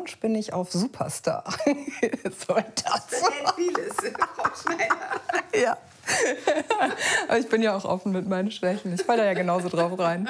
Launch bin ich auf Superstar. So ein das. Vieles, Frau Schneider. Ja. Aber ich bin ja auch offen mit meinen Schwächen. Ich falle da ja genauso drauf rein.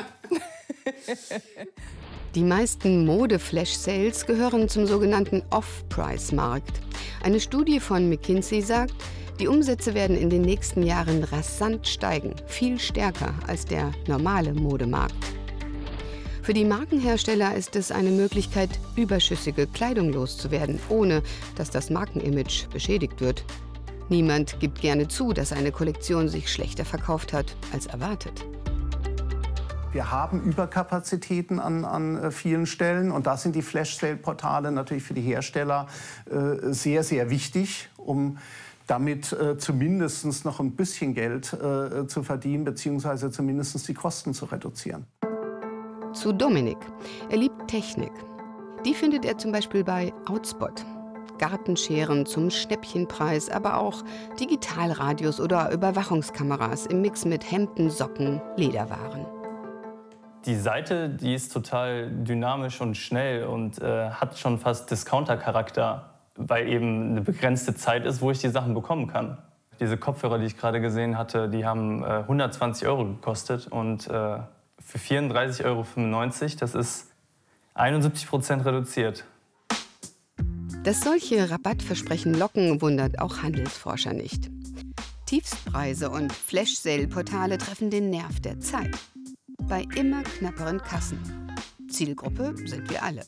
Die meisten Mode-Flash-Sales gehören zum sogenannten Off-Price-Markt. Eine Studie von McKinsey sagt, die Umsätze werden in den nächsten Jahren rasant steigen, viel stärker als der normale Modemarkt. Für die Markenhersteller ist es eine Möglichkeit, überschüssige Kleidung loszuwerden, ohne dass das Markenimage beschädigt wird. Niemand gibt gerne zu, dass eine Kollektion sich schlechter verkauft hat als erwartet. Wir haben Überkapazitäten an vielen Stellen und da sind die Flash-Sale-Portale natürlich für die Hersteller sehr, sehr wichtig, um damit zumindest noch ein bisschen Geld zu verdienen bzw. zumindest die Kosten zu reduzieren. Zu Dominik. Er liebt Technik. Die findet er zum Beispiel bei Outspot. Gartenscheren zum Schnäppchenpreis, aber auch Digitalradios oder Überwachungskameras im Mix mit Hemden, Socken, Lederwaren. Die Seite, die ist total dynamisch und schnell und hat schon fast Discounter-Charakter, weil eben eine begrenzte Zeit ist, wo ich die Sachen bekommen kann. Diese Kopfhörer, die ich gerade gesehen hatte, die haben 120 € gekostet und für 34,95 €, das ist 71% reduziert. Dass solche Rabattversprechen locken, wundert auch Handelsforscher nicht. Tiefstpreise und Flash-Sale-Portale treffen den Nerv der Zeit. Bei immer knapperen Kassen. Zielgruppe sind wir alle.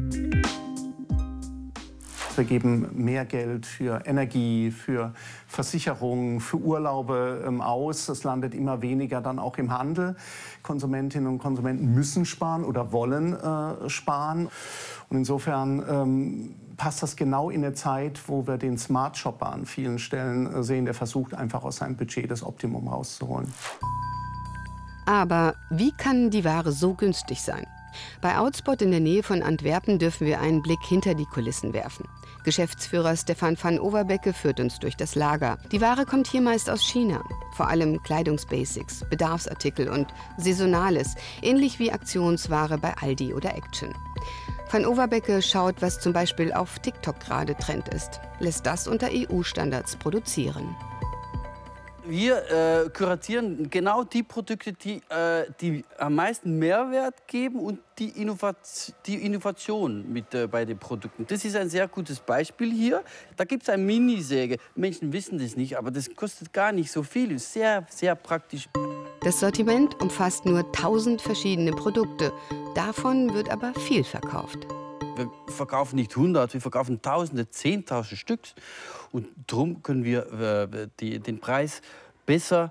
Wir geben mehr Geld für Energie, für Versicherungen, für Urlaube aus. Das landet immer weniger dann auch im Handel. Konsumentinnen und Konsumenten müssen sparen oder wollen sparen. Und insofern passt das genau in eine Zeit, wo wir den Smart Shopper an vielen Stellen sehen, der versucht einfach aus seinem Budget das Optimum rauszuholen. Aber wie kann die Ware so günstig sein? Bei Outspot in der Nähe von Antwerpen dürfen wir einen Blick hinter die Kulissen werfen. Geschäftsführer Stefan van Overbecke führt uns durch das Lager. Die Ware kommt hier meist aus China. Vor allem Kleidungsbasics, Bedarfsartikel und Saisonales, ähnlich wie Aktionsware bei Aldi oder Action. Van Overbecke schaut, was zum Beispiel auf TikTok gerade Trend ist, lässt das unter EU-Standards produzieren. Wir kuratieren genau die Produkte, die am meisten Mehrwert geben und die Innovation mit bei den Produkten. Das ist ein sehr gutes Beispiel hier. Da gibt es eine Minisäge. Menschen wissen das nicht, aber das kostet gar nicht so viel. Ist sehr, sehr praktisch. Das Sortiment umfasst nur 1000 verschiedene Produkte. Davon wird aber viel verkauft. Wir verkaufen nicht 100, wir verkaufen Tausende, 10.000 Stück. Und darum können wir den Preis besser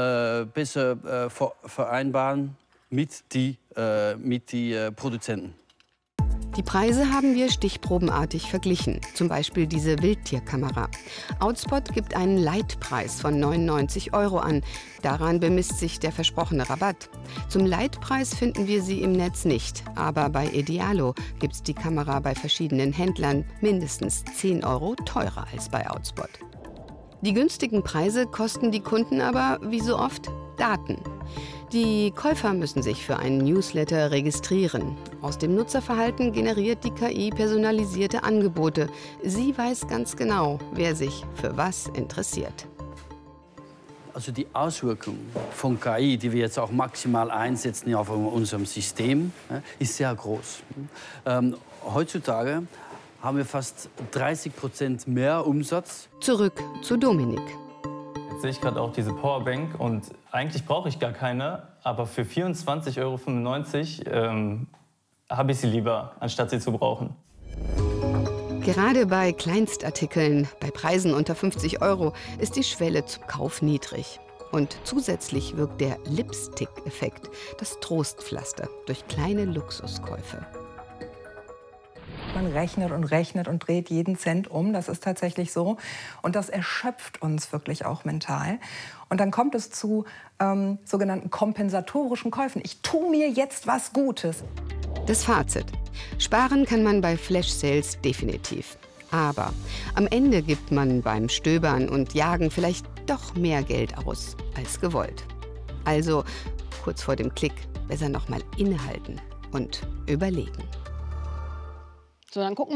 vereinbaren mit den Produzenten. Die Preise haben wir stichprobenartig verglichen, zum Beispiel diese Wildtierkamera. Outspot gibt einen Leitpreis von 99 € an. Daran bemisst sich der versprochene Rabatt. Zum Leitpreis finden wir sie im Netz nicht, aber bei Idealo gibt es die Kamera bei verschiedenen Händlern mindestens 10 € teurer als bei Outspot. Die günstigen Preise kosten die Kunden aber, wie so oft, Daten. Die Käufer müssen sich für einen Newsletter registrieren. Aus dem Nutzerverhalten generiert die KI personalisierte Angebote. Sie weiß ganz genau, wer sich für was interessiert. Also die Auswirkung von KI, die wir jetzt auch maximal einsetzen auf unserem System, ist sehr groß. Heutzutage haben wir fast 30% mehr Umsatz. Zurück zu Dominik. Jetzt sehe ich gerade auch diese Powerbank und eigentlich brauche ich gar keine, aber für 24,95 € habe ich sie lieber, anstatt sie zu brauchen. Gerade bei Kleinstartikeln, bei Preisen unter 50 € ist die Schwelle zum Kauf niedrig. Und zusätzlich wirkt der Lipstick-Effekt, das Trostpflaster, durch kleine Luxuskäufe. Man rechnet und rechnet und dreht jeden Cent um, das ist tatsächlich so. Und das erschöpft uns wirklich auch mental. Und dann kommt es zu sogenannten kompensatorischen Käufen. Ich tue mir jetzt was Gutes. Das Fazit. Sparen kann man bei Flash-Sales definitiv. Aber am Ende gibt man beim Stöbern und Jagen vielleicht doch mehr Geld aus als gewollt. Also kurz vor dem Klick besser noch mal innehalten und überlegen. So, dann gucken